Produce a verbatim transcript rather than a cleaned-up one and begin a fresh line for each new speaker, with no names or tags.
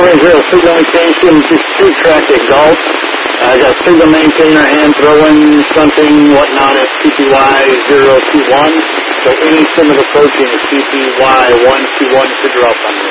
four eight zero, signal maintain, just two traffic golf. I got signal maintainer, hand throwing, something, whatnot at C P Y zero two one. So any sim of approaching is C P Y one two one, figure out on